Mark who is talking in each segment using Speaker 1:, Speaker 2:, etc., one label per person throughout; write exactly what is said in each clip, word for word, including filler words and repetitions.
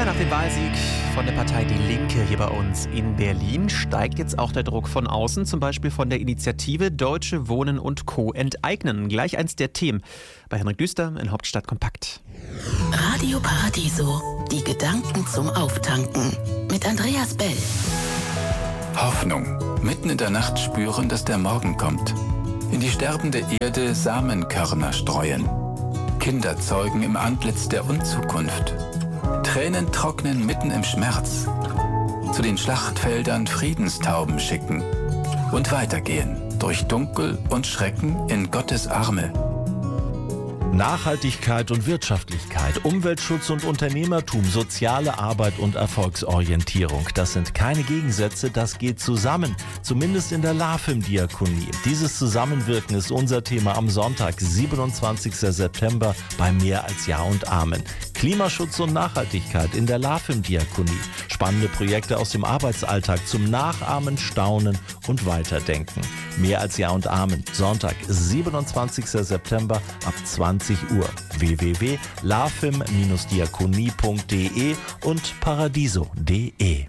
Speaker 1: nach dem Wahlsieg von der Partei Die Linke hier bei uns in Berlin steigt jetzt auch der Druck von außen, zum Beispiel von der Initiative Deutsche Wohnen und Co. enteignen. Gleich eins der Themen bei Henrik Düster in Hauptstadt Kompakt.
Speaker 2: Radio Paradiso, die Gedanken zum Auftanken mit Andreas Bell.
Speaker 3: Hoffnung. Mitten in der Nacht spüren, dass der Morgen kommt. In die sterbende Erde Samenkörner streuen. Kinder zeugen im Antlitz der Unzukunft. Tränen trocknen mitten im Schmerz. Zu den Schlachtfeldern Friedenstauben schicken. Und weitergehen durch Dunkel und Schrecken in Gottes Arme.
Speaker 4: Nachhaltigkeit und Wirtschaftlichkeit, Umweltschutz und Unternehmertum, soziale Arbeit und Erfolgsorientierung. Das sind keine Gegensätze, das geht zusammen. Zumindest in der LAFIM-Diakonie. Dieses Zusammenwirken ist unser Thema am Sonntag, siebenundzwanzigsten September bei Mehr als Ja und Amen. Klimaschutz und Nachhaltigkeit in der LAFIM-Diakonie. Spannende Projekte aus dem Arbeitsalltag zum Nachahmen, Staunen und Weiterdenken. Mehr als Ja und Amen. Sonntag, siebenundzwanzigsten September ab zwanzig Uhr. w w w punkt lafim diakonie punkt de und paradiso punkt de.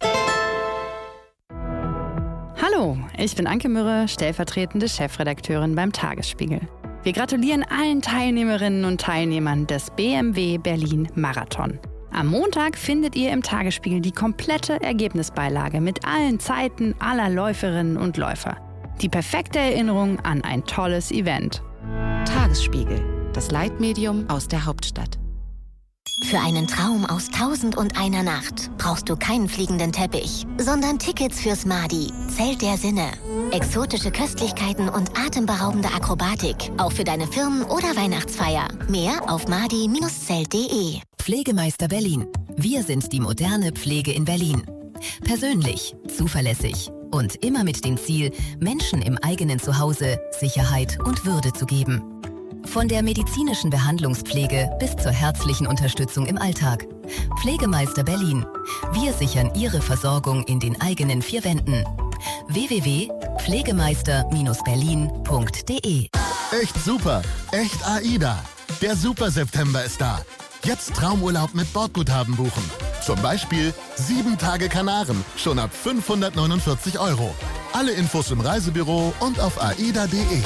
Speaker 5: Hallo, ich bin Anke Mürre, stellvertretende Chefredakteurin beim Tagesspiegel. Wir gratulieren allen Teilnehmerinnen und Teilnehmern des B M W Berlin Marathon. Am Montag findet ihr im Tagesspiegel die komplette Ergebnisbeilage mit allen Zeiten aller Läuferinnen und Läufer. Die perfekte Erinnerung an ein tolles Event.
Speaker 6: Tagesspiegel, das Leitmedium aus der Hauptstadt.
Speaker 7: Für einen Traum aus Tausend und einer Nacht brauchst du keinen fliegenden Teppich, sondern Tickets fürs Madi, Zelt der Sinne. Exotische Köstlichkeiten und atemberaubende Akrobatik, auch für deine Firmen- oder Weihnachtsfeier. Mehr auf madi Zelt punkt de.
Speaker 8: Pflegemeister Berlin. Wir sind die moderne Pflege in Berlin. Persönlich, zuverlässig und immer mit dem Ziel, Menschen im eigenen Zuhause Sicherheit und Würde zu geben. Von der medizinischen Behandlungspflege bis zur herzlichen Unterstützung im Alltag. Pflegemeister Berlin. Wir sichern Ihre Versorgung in den eigenen vier Wänden. w w w punkt pflegemeister berlin punkt de.
Speaker 9: Echt super, echt AIDA. Der Super September ist da. Jetzt Traumurlaub mit Bordguthaben buchen. Zum Beispiel sieben Tage Kanaren, schon ab fünfhundertneunundvierzig Euro. Alle Infos im Reisebüro und auf aida punkt de.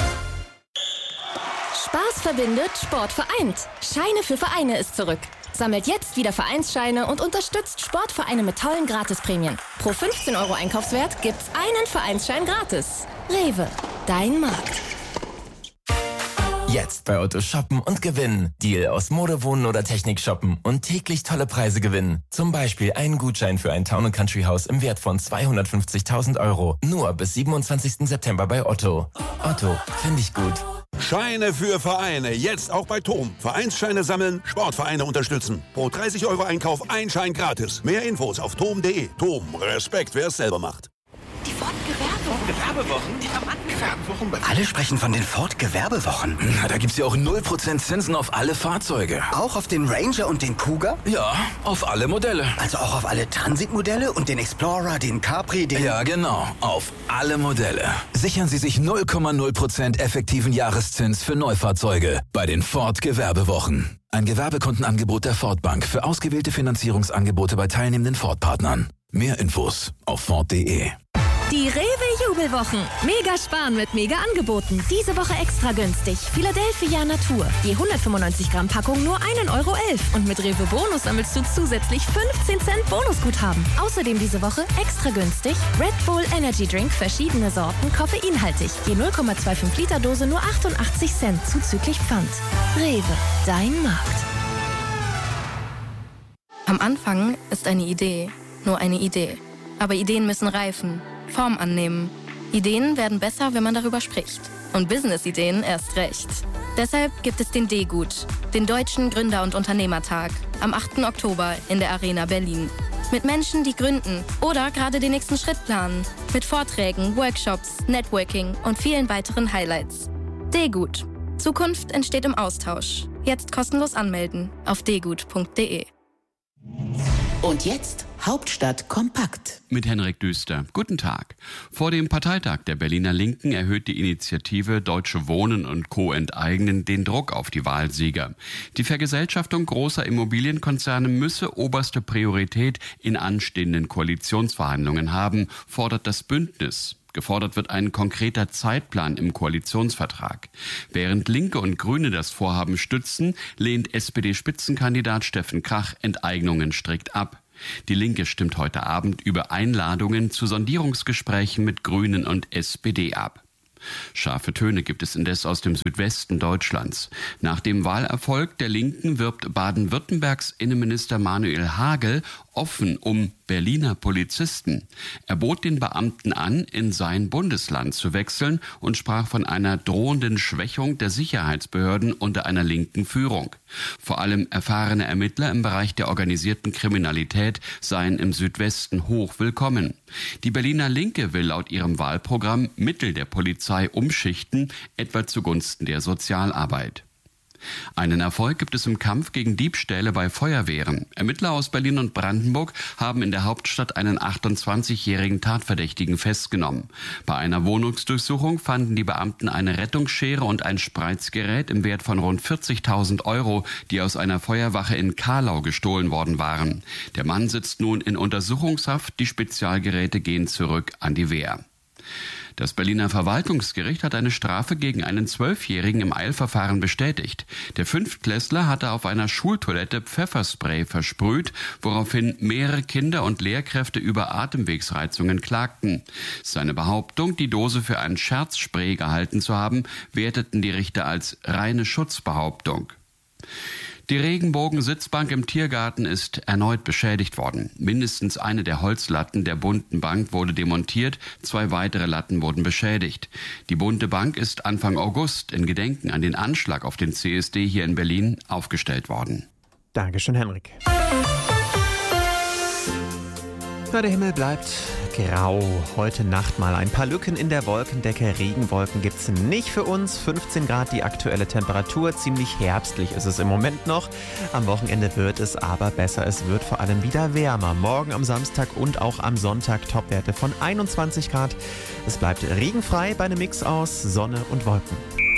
Speaker 10: Spaß verbindet, Sport vereint. Scheine für Vereine ist zurück. Sammelt jetzt wieder Vereinsscheine und unterstützt Sportvereine mit tollen Gratisprämien. Pro fünfzehn Euro Einkaufswert gibt's einen Vereinsschein gratis. Rewe, dein Markt.
Speaker 11: Jetzt bei Otto shoppen und gewinnen. Deal aus Mode, Wohnen oder Technik shoppen und täglich tolle Preise gewinnen. Zum Beispiel einen Gutschein für ein Town- und Country-Haus im Wert von zweihundertfünfzigtausend Euro. Nur bis siebenundzwanzigsten September bei Otto. Otto, finde ich gut.
Speaker 12: Scheine für Vereine, jetzt auch bei T O M. Vereinsscheine sammeln, Sportvereine unterstützen. Pro dreißig Euro Einkauf ein Schein gratis. Mehr Infos auf tom punkt de. T O M, Respekt, wer es selber macht.
Speaker 13: Die Ford-Gewerbewochen.
Speaker 14: Gewerbewochen?
Speaker 13: Ja, Mann, Gewerbewochen.
Speaker 14: Alle sprechen von den Ford-Gewerbewochen.
Speaker 13: Na, da gibt's ja auch null Prozent Zinsen auf alle Fahrzeuge.
Speaker 14: Auch auf den Ranger und den Kuga?
Speaker 13: Ja, auf alle Modelle.
Speaker 14: Also auch auf alle Transit-Modelle und den Explorer, den Capri, den...
Speaker 13: Ja, genau. Auf alle Modelle. Sichern Sie sich null Komma null Prozent effektiven Jahreszins für Neufahrzeuge bei den Ford-Gewerbewochen. Ein Gewerbekundenangebot der Ford Bank für ausgewählte Finanzierungsangebote bei teilnehmenden Ford-Partnern. Mehr Infos auf ford punkt de.
Speaker 10: Die Rewe-Jubelwochen. Mega sparen mit Mega-Angeboten. Diese Woche extra günstig. Philadelphia Natur. Die hundertfünfundneunzig Gramm Packung nur ein Euro elf. Und mit Rewe Bonus sammelst du zusätzlich fünfzehn Cent Bonusguthaben. Außerdem diese Woche extra günstig Red Bull Energy Drink, verschiedene Sorten, koffeinhaltig. Je null Komma fünfundzwanzig Liter Dose nur achtundachtzig Cent zuzüglich Pfand. Rewe, dein Markt.
Speaker 15: Am Anfang ist eine Idee nur eine Idee. Aber Ideen müssen reifen, Form annehmen. Ideen werden besser, wenn man darüber spricht. Und Business-Ideen erst recht. Deshalb gibt es den D-Gut, den Deutschen Gründer- und Unternehmertag, am achten Oktober in der Arena Berlin. Mit Menschen, die gründen oder gerade den nächsten Schritt planen. Mit Vorträgen, Workshops, Networking und vielen weiteren Highlights. D-Gut. Zukunft entsteht im Austausch. Jetzt kostenlos anmelden auf d gut punkt de.
Speaker 2: Und jetzt Hauptstadt kompakt.
Speaker 16: Mit Henrik Düster. Guten Tag. Vor dem Parteitag der Berliner Linken erhöht die Initiative Deutsche Wohnen und Co. enteignen den Druck auf die Wahlsieger. Die Vergesellschaftung großer Immobilienkonzerne müsse oberste Priorität in anstehenden Koalitionsverhandlungen haben, fordert das Bündnis. Gefordert wird ein konkreter Zeitplan im Koalitionsvertrag. Während Linke und Grüne das Vorhaben stützen, lehnt S P D-Spitzenkandidat Steffen Krach Enteignungen strikt ab. Die Linke stimmt heute Abend über Einladungen zu Sondierungsgesprächen mit Grünen und S P D ab. Scharfe Töne gibt es indes aus dem Südwesten Deutschlands. Nach dem Wahlerfolg der Linken wirbt Baden-Württembergs Innenminister Manuel Hagel offen um Berliner Polizisten. Er bot den Beamten an, in sein Bundesland zu wechseln und sprach von einer drohenden Schwächung der Sicherheitsbehörden unter einer linken Führung. Vor allem erfahrene Ermittler im Bereich der organisierten Kriminalität seien im Südwesten hoch willkommen. Die Berliner Linke will laut ihrem Wahlprogramm Mittel der Polizei umschichten, etwa zugunsten der Sozialarbeit. Einen Erfolg gibt es im Kampf gegen Diebstähle bei Feuerwehren. Ermittler aus Berlin und Brandenburg haben in der Hauptstadt einen achtundzwanzigjährigen Tatverdächtigen festgenommen. Bei einer Wohnungsdurchsuchung fanden die Beamten eine Rettungsschere und ein Spreizgerät im Wert von rund vierzigtausend Euro, die aus einer Feuerwache in Kahlau gestohlen worden waren. Der Mann sitzt nun in Untersuchungshaft, die Spezialgeräte gehen zurück an die Wehr. Das Berliner Verwaltungsgericht hat eine Strafe gegen einen Zwölfjährigen im Eilverfahren bestätigt. Der Fünftklässler hatte auf einer Schultoilette Pfefferspray versprüht, woraufhin mehrere Kinder und Lehrkräfte über Atemwegsreizungen klagten. Seine Behauptung, die Dose für ein Scherzspray gehalten zu haben, werteten die Richter als reine Schutzbehauptung. Die Regenbogen-Sitzbank im Tiergarten ist erneut beschädigt worden. Mindestens eine der Holzlatten der bunten Bank wurde demontiert, zwei weitere Latten wurden beschädigt. Die bunte Bank ist Anfang August in Gedenken an den Anschlag auf den C S D hier in Berlin aufgestellt worden.
Speaker 1: Dankeschön, Henrik. Na, der Himmel bleibt grau. Heute Nacht mal ein paar Lücken in der Wolkendecke. Regenwolken gibt's nicht für uns. fünfzehn Grad die aktuelle Temperatur. Ziemlich herbstlich ist es im Moment noch. Am Wochenende wird es aber besser. Es wird vor allem wieder wärmer. Morgen am Samstag und auch am Sonntag Topwerte von einundzwanzig Grad. Es bleibt regenfrei bei einem Mix aus Sonne und Wolken.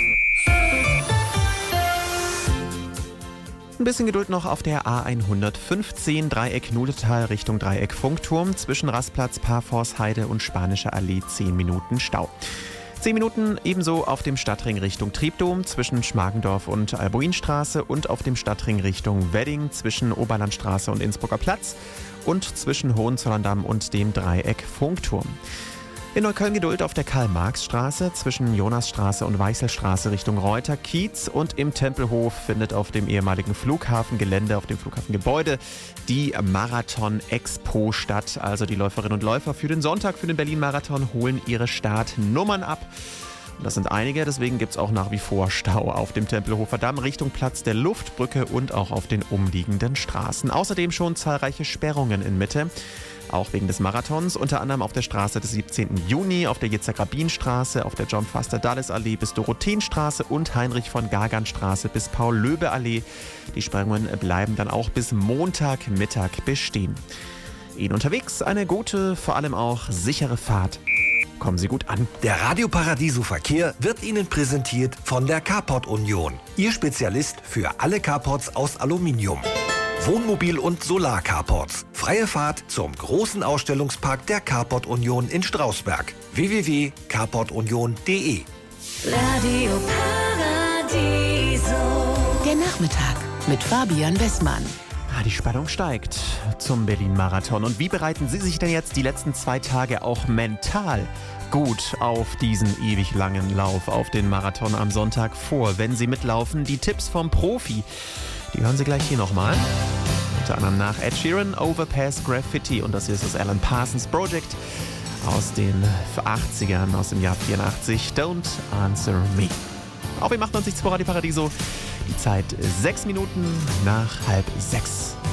Speaker 1: Ein bisschen Geduld noch auf der A hundertfünfzehn, Dreieck Nudetal Richtung Dreieck Funkturm. Zwischen Rastplatz, Parforce-Heide und Spanische Allee zehn Minuten Stau. zehn Minuten ebenso auf dem Stadtring Richtung Triebdom zwischen Schmargendorf und Albuinstraße und auf dem Stadtring Richtung Wedding zwischen Oberlandstraße und Innsbrucker Platz und zwischen Hohenzollern-Damm und dem Dreieck Funkturm. In Neukölln Geduld auf der Karl-Marx-Straße zwischen Jonasstraße und Weichselstraße Richtung Reuter, Kiez und im Tempelhof findet auf dem ehemaligen Flughafengelände, auf dem Flughafengebäude, die Marathon-Expo statt. Also die Läuferinnen und Läufer für den Sonntag, für den Berlin-Marathon holen ihre Startnummern ab. Und das sind einige, deswegen gibt es auch nach wie vor Stau auf dem Tempelhofer Damm Richtung Platz der Luftbrücke und auch auf den umliegenden Straßen. Außerdem schon zahlreiche Sperrungen in Mitte. Auch wegen des Marathons, unter anderem auf der Straße des siebzehnten Juni, auf der Yitzhak-Rabin-Straße, auf der John-Foster-Dulles-Allee bis Dorotheenstraße und Heinrich-von-Gagan-Straße bis Paul-Löbe-Allee. Die Sperrungen bleiben dann auch bis Montagmittag bestehen. Ihnen unterwegs eine gute, vor allem auch sichere Fahrt. Kommen Sie gut an.
Speaker 17: Der Radio Paradiso Verkehr wird Ihnen präsentiert von der Carport Union. Ihr Spezialist für alle Carports aus Aluminium. Wohnmobil- und Solar-Carports. Freie Fahrt zum großen Ausstellungspark der Carport Union in Strausberg. w w w punkt carport union punkt d e
Speaker 2: Radio Paradiso. Der Nachmittag mit Fabian Westmann.
Speaker 1: Die Spannung steigt zum Berlin-Marathon. Und wie bereiten Sie sich denn jetzt die letzten zwei Tage auch mental gut auf diesen ewig langen Lauf, auf den Marathon am Sonntag vor, wenn Sie mitlaufen? Die Tipps vom Profi, die hören Sie gleich hier nochmal. Unter anderem nach Ed Sheeran, Overpass Graffiti. Und das hier ist das Alan Parsons Project aus den achtzigern, aus dem Jahr vierundachtzig. Don't Answer Me. Auf dem achtundneunzig Komma zwei Radio Paradiso. Die Zeit sechs Minuten nach halb sechs.